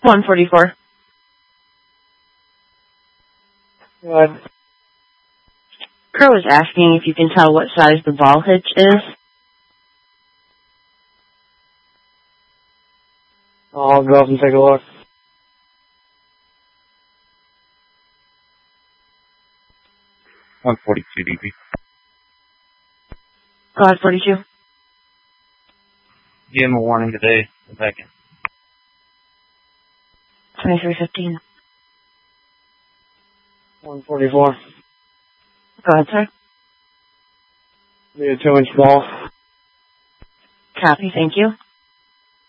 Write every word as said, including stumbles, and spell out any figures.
one forty-four. Go ahead. Crow is asking if you can tell what size the ball hitch is. I'll go up and take a look. one forty-two D B. Go ahead, forty-two. Give him a warning today. Second. twenty-three fifteen. one forty-four. Go ahead, sir. Need a two inch ball. Copy, thank you.